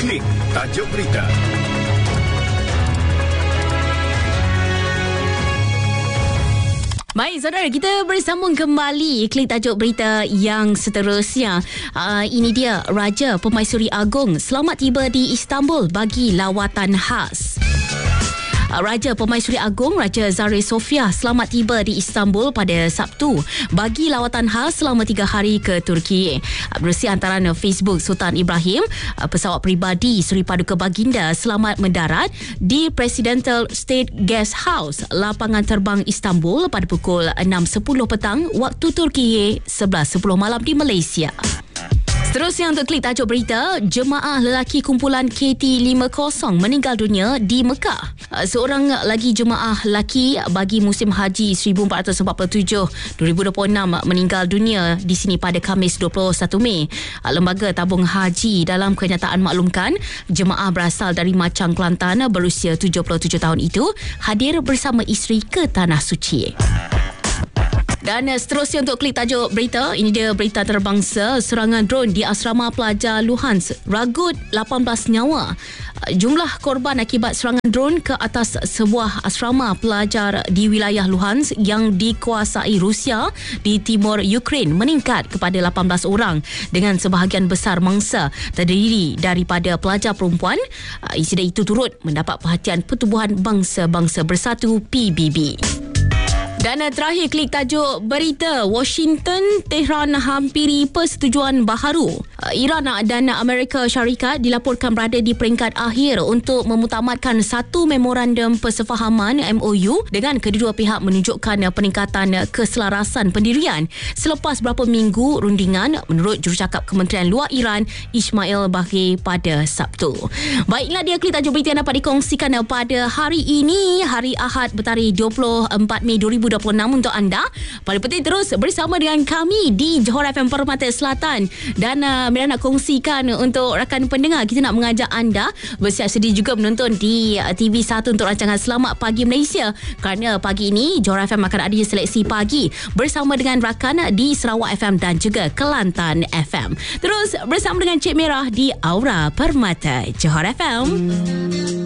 Klik tajuk berita. Baik, saudara, kita bersambung kembali klik tajuk berita yang seterusnya. Ini dia, Raja Permaisuri Agong selamat tiba di Istanbul bagi lawatan khas. Raja Permaisuri Agong Raja Zahra Sofia selamat tiba di Istanbul pada Sabtu bagi lawatan khas selama 3 hari ke Turki. Menerusi hantaran Facebook Sultan Ibrahim, pesawat peribadi Suri Paduka Baginda selamat mendarat di Presidential State Guest House, lapangan terbang Istanbul pada pukul 6.10 petang waktu Turki, 11.10 malam di Malaysia. Seterusnya untuk klik tajuk berita, jemaah lelaki kumpulan KT50 meninggal dunia di Mekah. Seorang lagi jemaah lelaki bagi musim haji 1447-2026 meninggal dunia di sini pada Khamis 21 Mei. Lembaga Tabung Haji dalam kenyataan maklumkan jemaah berasal dari Machang, Kelantan berusia 77 tahun itu hadir bersama isteri ke Tanah Suci. Dan seterusnya untuk klik tajuk berita, ini dia berita terbangsa. Serangan drone di asrama pelajar Luhansk ragut 18 nyawa. Jumlah korban akibat serangan drone ke atas sebuah asrama pelajar di wilayah Luhansk yang dikuasai Rusia di timur Ukraine meningkat kepada 18 orang dengan sebahagian besar mangsa terdiri daripada pelajar perempuan. Insiden itu turut mendapat perhatian Pertubuhan Bangsa-Bangsa Bersatu PBB. Dan terakhir klik tajuk berita, Washington, Tehran hampiri persetujuan baharu. Iran dan Amerika Syarikat dilaporkan berada di peringkat akhir untuk memutamatkan satu memorandum persefahaman MOU dengan kedua pihak menunjukkan peningkatan keselarasan pendirian selepas beberapa minggu rundingan menurut jurucakap Kementerian Luar Iran Ismail Baghaei pada Sabtu. Baiklah, dia klik tajuk berita yang dapat dikongsikan pada hari ini, hari Ahad bertarikh 24 Mei 2026 untuk anda. Paling penting terus bersama dengan kami di Johor FM Permata Selatan. Dan Mira nak kongsikan untuk rakan pendengar, kita nak mengajak anda bersiap sedia juga menonton di TV1 untuk rancangan Selamat Pagi Malaysia, kerana pagi ini Johor FM akan ada seleksi pagi bersama dengan rakan di Sarawak FM dan juga Kelantan FM. Terus bersama dengan Cik Merah di Aura Permata Johor FM.